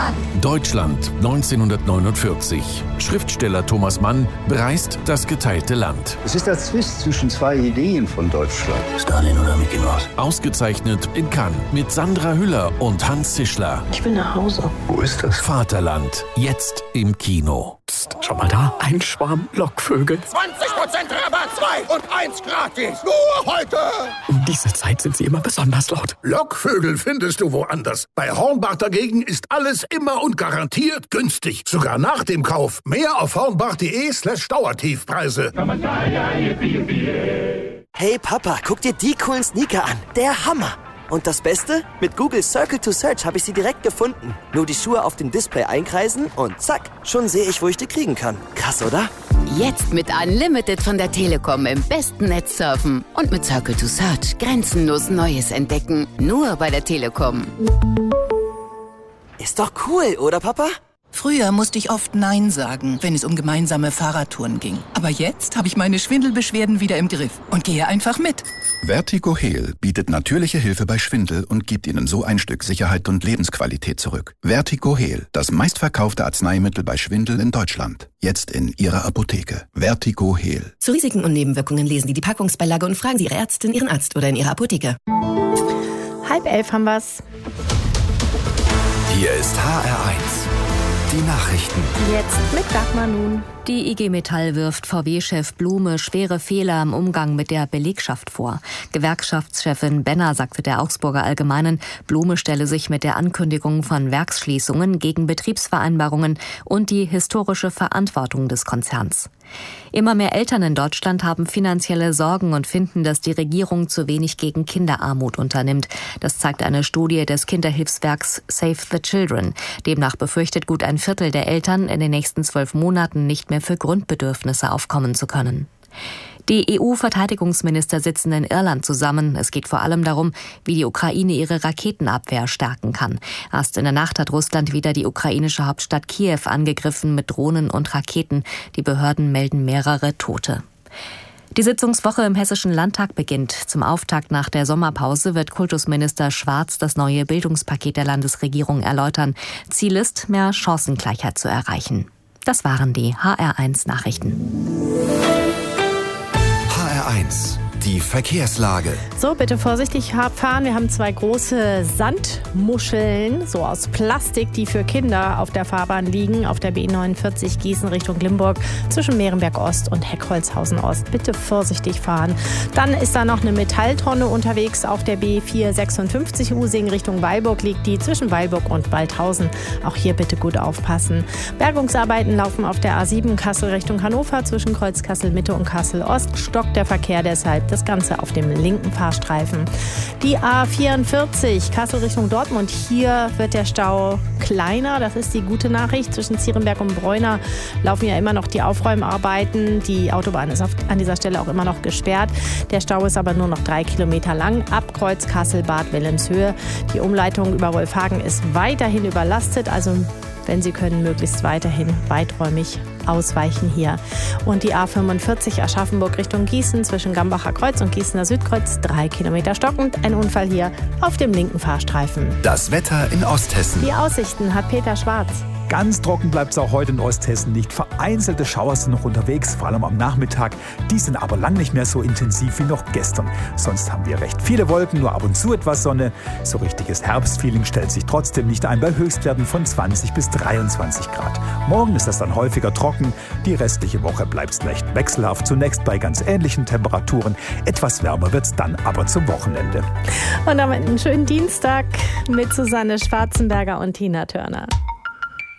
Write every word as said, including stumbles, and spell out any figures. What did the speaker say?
Mann. Deutschland neunzehnhundertneunundvierzig. Schriftsteller Thomas Mann bereist das geteilte Land. Es ist der Zwist zwischen zwei Ideen von Deutschland. Stalin oder Mickey Mouse? Ausgezeichnet in Cannes mit Sandra Hüller und Hans Zischler. Ich will nach Hause. Wo ist das? Vaterland, jetzt im Kino. Psst, schau mal da, ein Schwarm Lockvögel. zwanzig Prozent Rabatt, zwei und eins gratis. Nur heute. Um diese Zeit sind sie immer besonders laut. Lockvögel findest du woanders. Bei Hornbach dagegen ist alles immer und garantiert günstig. Sogar nach dem Kauf. Mehr auf hornbach.de slash Dauertiefpreise. Hey Papa, guck dir die coolen Sneaker an. Der Hammer. Und das Beste? Mit Google Circle to Search habe ich sie direkt gefunden. Nur die Schuhe auf dem Display einkreisen und zack, schon sehe ich, wo ich die kriegen kann. Krass, oder? Jetzt mit Unlimited von der Telekom im besten Netz surfen. Und mit Circle to Search grenzenlos Neues entdecken. Nur bei der Telekom. Ist doch cool, oder Papa? Früher musste ich oft Nein sagen, wenn es um gemeinsame Fahrradtouren ging. Aber jetzt habe ich meine Schwindelbeschwerden wieder im Griff und gehe einfach mit. Vertigo Heal bietet natürliche Hilfe bei Schwindel und gibt Ihnen so ein Stück Sicherheit und Lebensqualität zurück. Vertigo Heal, das meistverkaufte Arzneimittel bei Schwindel in Deutschland. Jetzt in Ihrer Apotheke. Vertigo Heal. Zu Risiken und Nebenwirkungen lesen Sie die Packungsbeilage und fragen Sie Ihre Ärztin, Ihren Arzt oder in Ihrer Apotheke. Halb elf haben wir's. Hier ist H R eins. Die Nachrichten. Jetzt mit Dagmar nun. Die I G Metall wirft V W-Chef Blume schwere Fehler im Umgang mit der Belegschaft vor. Gewerkschaftschefin Benner sagte der Augsburger Allgemeinen, Blume stelle sich mit der Ankündigung von Werksschließungen gegen Betriebsvereinbarungen und die historische Verantwortung des Konzerns. Immer mehr Eltern in Deutschland haben finanzielle Sorgen und finden, dass die Regierung zu wenig gegen Kinderarmut unternimmt. Das zeigt eine Studie des Kinderhilfswerks Save the Children. Demnach befürchtet gut ein Viertel der Eltern, in den nächsten zwölf Monaten nicht mehr für Grundbedürfnisse aufkommen zu können. Die E U-Verteidigungsminister sitzen in Irland zusammen. Es geht vor allem darum, wie die Ukraine ihre Raketenabwehr stärken kann. Erst in der Nacht hat Russland wieder die ukrainische Hauptstadt Kiew angegriffen mit Drohnen und Raketen. Die Behörden melden mehrere Tote. Die Sitzungswoche im Hessischen Landtag beginnt. Zum Auftakt nach der Sommerpause wird Kultusminister Schwarz das neue Bildungspaket der Landesregierung erläutern. Ziel ist, mehr Chancengleichheit zu erreichen. Das waren die H R eins Nachrichten. H R eins. Die Verkehrslage. So, bitte vorsichtig fahren. Wir haben zwei große Sandmuscheln, so aus Plastik, die für Kinder auf der Fahrbahn liegen. Auf der B neunundvierzig Gießen Richtung Limburg zwischen Mehrenberg Ost und Heckholzhausen Ost. Bitte vorsichtig fahren. Dann ist da noch eine Metalltonne unterwegs auf der B vierhundertsechsundfünfzig Using Richtung Weilburg liegt die zwischen Weilburg und Waldhausen. Auch hier bitte gut aufpassen. Bergungsarbeiten laufen auf der A sieben Kassel Richtung Hannover zwischen Kreuz Kassel Mitte und Kassel Ost. Stockt der Verkehr deshalb. Das Ganze auf dem linken Fahrstreifen. Die A vierundvierzig Kassel Richtung Dortmund. Hier wird der Stau kleiner. Das ist die gute Nachricht. Zwischen Zierenberg und Bräuner laufen ja immer noch die Aufräumarbeiten. Die Autobahn ist auf, an dieser Stelle auch immer noch gesperrt. Der Stau ist aber nur noch drei Kilometer lang. Ab Kreuz Kassel Bad Wilhelmshöhe. Die Umleitung über Wolfhagen ist weiterhin überlastet. Also wenn Sie können, möglichst weiterhin weiträumig ausweichen hier. Und die A fünfundvierzig Aschaffenburg Richtung Gießen zwischen Gambacher Kreuz und Gießener Südkreuz, drei Kilometer stockend. Ein Unfall hier auf dem linken Fahrstreifen. Das Wetter in Osthessen. Die Aussichten hat Peter Schwarz. Ganz trocken bleibt es auch heute in Osthessen nicht. Vereinzelte Schauer sind noch unterwegs, vor allem am Nachmittag. Die sind aber lang nicht mehr so intensiv wie noch gestern. Sonst haben wir recht viele Wolken, nur ab und zu etwas Sonne. So richtiges Herbstfeeling stellt sich trotzdem nicht ein bei Höchstwerten von zwanzig bis dreiundzwanzig Grad. Morgen ist es dann häufiger trocken. Die restliche Woche bleibt es recht wechselhaft. Zunächst bei ganz ähnlichen Temperaturen. Etwas wärmer wird es dann aber zum Wochenende. Und damit einen schönen Dienstag mit Susanne Schwarzenberger und Tina Turner.